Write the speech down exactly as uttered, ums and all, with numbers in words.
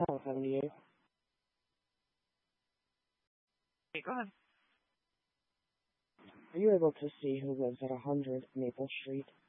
How are you? Okay, go ahead. Are you able to see who lives at one hundred Maple Street?